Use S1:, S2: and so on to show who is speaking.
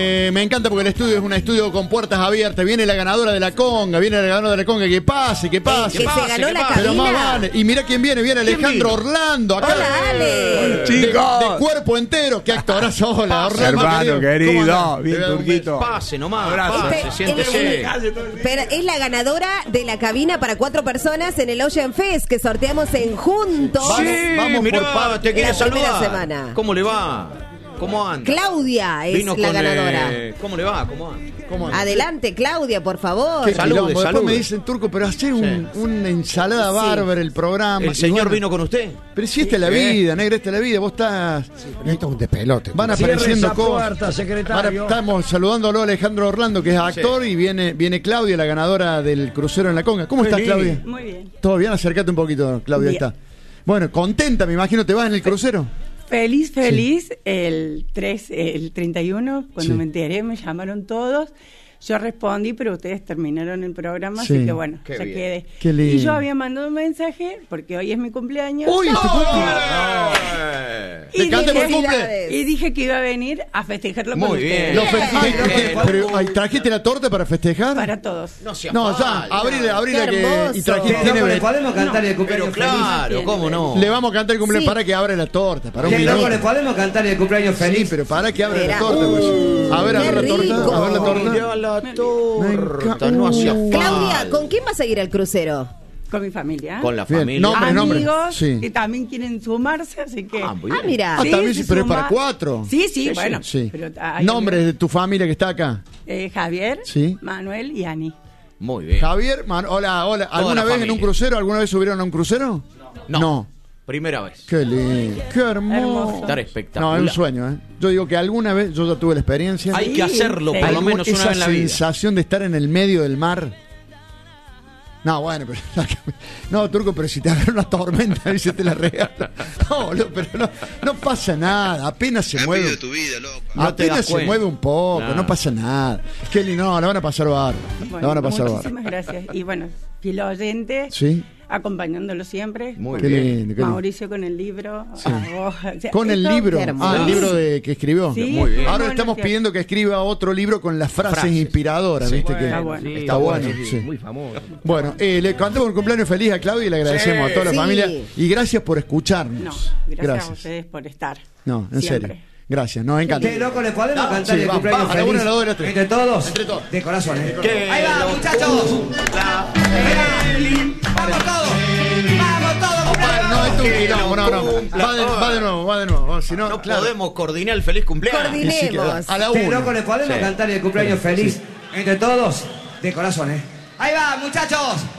S1: Me encanta porque el estudio es un estudio con puertas abiertas. Viene la ganadora de la conga, que pase.
S2: Que se ganó la
S1: Pero más
S2: cabina.
S1: vale. Y mira quién viene Alejandro Orlando. Acá.
S2: Hola, Ale.
S3: Chicos.
S1: De cuerpo entero. Qué actorazo. Hola, Orlando.
S3: Hermano querido,
S1: ¿Cómo andás?
S3: bien
S1: Te veo un
S3: turquito.
S4: Pase nomás,
S3: Abrazo.
S4: pase, siéntese.
S2: Pero es la ganadora de la cabina para 4 personas en el Ocean Fest que sorteamos en Juntos.
S1: Vamos
S4: mirá,
S1: por parte.
S4: te quiere
S2: La primera
S4: saludar.
S2: semana.
S4: ¿Cómo le va? ¿Cómo anda?
S2: Claudia es
S4: Vino
S2: la
S4: con,
S2: ganadora.
S4: ¿Cómo le va? ¿Cómo anda?
S1: ¿Cómo andás?
S2: Adelante, Claudia, por favor.
S1: Qué
S4: Salude,
S1: quilombo. Después
S4: salude.
S1: me dicen turco, pero hace una ensalada
S2: Sí.
S1: bárbara el programa.
S4: ¿El
S1: Y
S4: señor
S1: bueno,
S4: vino con usted?
S1: Pero si esta es la vida, negra, esta es la vida. Vos estás.
S5: Esto es un despelote.
S1: Van
S5: Cierre
S1: apareciendo
S5: esa
S1: cosas.
S5: puerta, secretario.
S1: Ahora estamos saludándolo a Alejandro Orlando, que es actor, y viene Claudia, la ganadora del crucero en la conga. ¿Cómo estás, Claudia?
S6: Muy bien.
S1: ¿Todo bien? Acércate un poquito, Claudia. Ahí
S6: Bien.
S1: está. Bueno, contenta, me imagino, ¿te vas en el crucero?
S6: Feliz, el 31, cuando
S1: Sí.
S6: me enteré, me llamaron todos. Yo respondí, pero ustedes terminaron el programa,
S1: Sí.
S6: así que bueno,
S4: Qué
S6: ya
S4: bien.
S6: quedé.
S1: Qué lindo.
S6: Y yo había mandado un mensaje, porque hoy es mi cumpleaños.
S1: ¡Uy, es tu cumpleaños!
S6: Y
S1: ¡Le cantemos el cumple!
S2: felicidades.
S6: Y dije que iba a venir a festejarlo
S4: Muy
S6: con
S4: bien.
S6: ustedes.
S1: Lo
S2: Bien.
S1: pero, ay, ¿trajiste la torta para festejar?
S6: Para todos.
S4: No sea
S1: No, ya,
S4: falta.
S1: abrile
S2: Qué
S1: que
S2: hermoso.
S1: y trajiste.
S5: Che,
S1: tiene
S5: loco, ¿le
S1: ver-
S5: podemos cantar el cumpleaños
S4: Pero claro,
S6: feliz.
S4: ¿cómo no?
S1: Le vamos a cantar el cumpleaños
S2: Sí.
S1: para que abra la torta. Para un
S5: Che, loco,
S1: minuto.
S5: ¿le podemos cantar el cumpleaños
S1: Sí,
S5: feliz?
S1: pero para que abra la
S2: Verá.
S1: torta. Pues. A ver
S2: Qué
S1: la torta.
S2: rico.
S1: A ver la torta.
S4: Mirá la torta, no hacía falta.
S2: Claudia, ¿con quién vas a ir al crucero?
S6: Con mi familia.
S4: Con la
S1: Bien,
S4: familia.
S1: nombre.
S6: Amigos
S1: Sí.
S6: que también quieren sumarse, así que...
S4: Ah, muy bien.
S2: Mira.
S1: Ah, también
S6: se
S1: sí, pero es para
S6: suma.
S1: 4.
S6: Sí, bueno.
S1: Sí.
S6: Pero hay
S1: Nombres de tu familia que está acá.
S6: Javier,
S1: Sí.
S6: Manuel y Ani.
S4: Muy bien.
S1: Javier, hola. ¿Alguna
S4: la
S1: vez en
S4: familia.
S1: un crucero? ¿Alguna vez subieron a un crucero?
S4: No. Primera vez.
S1: Qué lindo. Qué hermoso.
S6: Hermoso.
S4: Estar
S1: No,
S4: espectacular.
S1: es un sueño, ¿eh? Yo digo que alguna vez, yo ya tuve la experiencia.
S4: Hay que hacerlo, por lo
S1: Algún-
S4: menos una
S1: esa
S4: vez en la vida.
S1: sensación de estar en el medio del mar. No, bueno, pero. No, Turco, pero si te agarra una tormenta y se te la regala. No, boludo, pero no pasa nada. Apenas se mueve.
S7: de tu vida, loco.
S4: No te das
S1: Apenas se
S4: cuenta.
S1: mueve un poco,
S4: Claro.
S1: no pasa nada. Kelly, no, la van a pasar bar. La van a pasar bar.
S6: Muchísimas gracias. Y bueno, fiel oyente,
S1: Sí.
S6: acompañándolo siempre.
S4: Muy
S1: Qué
S4: bien.
S1: lindo, qué lindo.
S6: Mauricio con el libro. a vos, o sea,
S1: Con el
S6: esto-
S1: libro.
S2: qué hermoso.
S1: El libro que escribió.
S6: Sí,
S4: Muy bien.
S1: Ahora
S6: bueno,
S1: le estamos
S6: que-
S1: pidiendo que escriba otro libro con las frases inspiradoras,
S4: Sí.
S1: ¿viste?
S6: Está
S1: que
S6: bueno.
S1: Está bueno, sí.
S5: Muy famoso.
S1: Bueno, le cantamos un cumpleaños feliz a Claudia y le agradecemos a toda la
S2: Sí.
S1: familia. Y gracias por
S6: No,
S1: escucharnos.
S6: gracias a ustedes por estar.
S1: No, en
S6: Siempre.
S1: serio. Gracias, nos encanta.
S5: Che, loco, ¿le podemos cantar
S1: sí,
S5: el
S1: vamos,
S5: cumpleaños
S1: vamos, a la
S5: feliz?
S1: una, a la dos, a la tres.
S5: ¿Entre todos?
S1: Entre todos.
S5: De corazón, ¿eh?
S4: Que
S5: Ahí va,
S4: lo
S5: muchachos.
S4: cumpla feliz.
S5: ¡Vamos todos! ¡Vamos todos!
S1: No, esto es un quilombo, no.
S4: Cumpla.
S1: Va de nuevo. Si no,
S4: No
S1: claro.
S4: podemos coordinar el feliz cumpleaños.
S2: Coordinemos.
S1: Y sí queda. A la
S5: Che, loco,
S1: una.
S5: ¿le podemos
S4: Sí.
S5: cantar el cumpleaños feliz? Entre todos, de corazón, ¿eh? Ahí va, muchachos.